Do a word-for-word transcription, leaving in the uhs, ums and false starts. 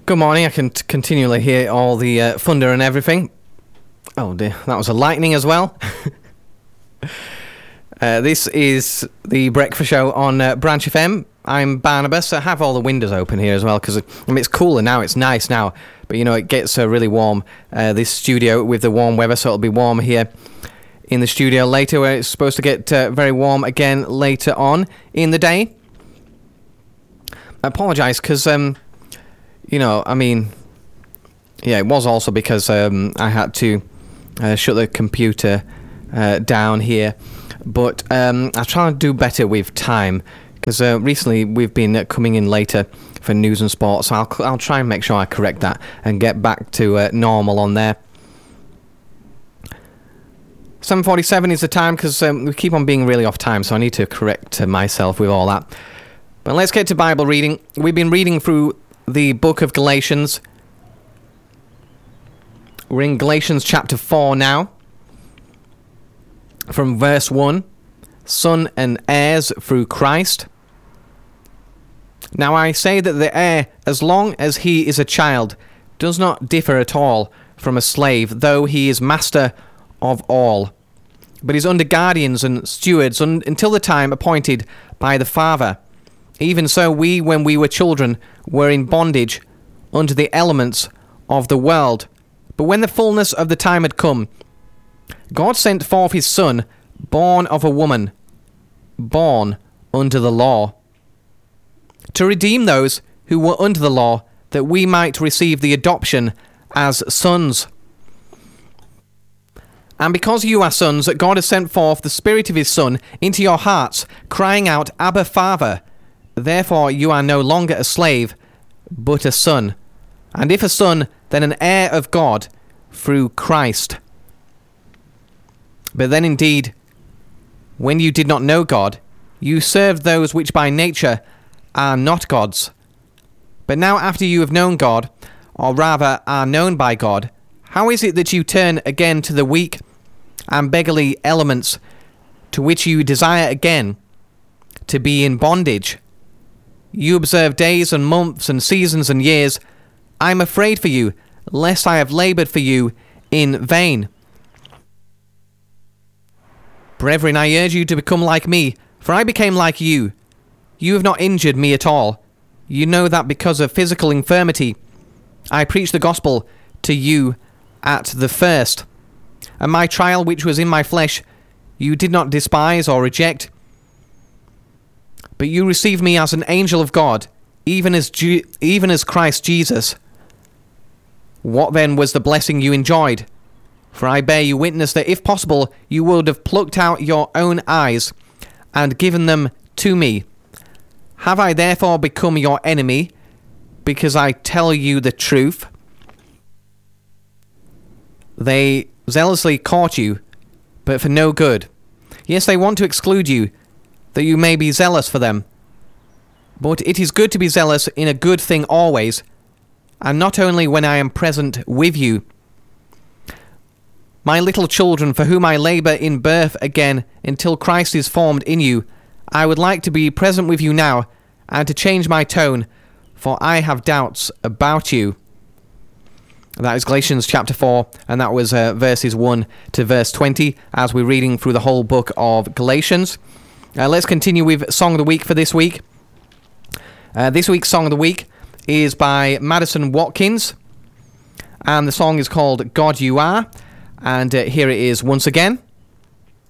Good morning. I can t- continually hear all the uh, thunder and everything. Oh dear, that was a lightning as well. uh, this is the breakfast show on uh, Branch F M. I'm Barnabas. I have all the windows open here as well because I mean, it's cooler now. It's nice now, but you know it gets uh, really warm. Uh, this studio with the warm weather, so it'll be warm here in the studio later, where it's supposed to get uh, very warm again later on in the day. I apologise because um. You know, I mean, yeah, it was also because um, I had to uh, shut the computer uh, down here. But um, I try to do better with time because uh, recently we've been uh, coming in later for news and sports. So I'll, I'll try and make sure I correct that and get back to uh, normal on there. seven forty-seven is the time because um, we keep on being really off time, so I need to correct uh, myself with all that. But let's get to Bible reading. We've been reading through the book of Galatians. We're in Galatians chapter four now, from verse one. Son and heirs through Christ. Now I say that the heir, as long as he is a child, does not differ at all from a slave, though he is master of all, but is under guardians and stewards un- until the time appointed by the Father. Even so, we, when we were children, were in bondage under the elements of the world. But when the fullness of the time had come, God sent forth his Son, born of a woman, born under the law, to redeem those who were under the law, that we might receive the adoption as sons. And because you are sons, God has sent forth the Spirit of his Son into your hearts, crying out, Abba, Father. Therefore you are no longer a slave, but a son. And if a son, then an heir of God through Christ. But then indeed, when you did not know God, you served those which by nature are not gods. But now after you have known God, or rather are known by God, how is it that you turn again to the weak and beggarly elements, to which you desire again to be in bondage? You observe days and months and seasons and years. I am afraid for you, lest I have laboured for you in vain. Brethren, I urge you to become like me, for I became like you. You have not injured me at all. You know that because of physical infirmity, I preached the gospel to you at the first. And my trial which was in my flesh, you did not despise or reject, but you received me as an angel of God, even as Ju- even as Christ Jesus. What then was the blessing you enjoyed? For I bear you witness that if possible, you would have plucked out your own eyes and given them to me. Have I therefore become your enemy, because I tell you the truth? They zealously court you, but for no good. Yes, they want to exclude you, that you may be zealous for them. But it is good to be zealous in a good thing always, and not only when I am present with you. My little children, for whom I labour in birth again until Christ is formed in you, I would like to be present with you now, and to change my tone, for I have doubts about you. That is Galatians chapter four, and that was uh, verses one to verse twenty, as we're reading through the whole book of Galatians. Uh, let's continue with Song of the Week for this week. Uh, this week's Song of the Week is by Madison Watkins, and the song is called God You Are, and uh, here it is once again.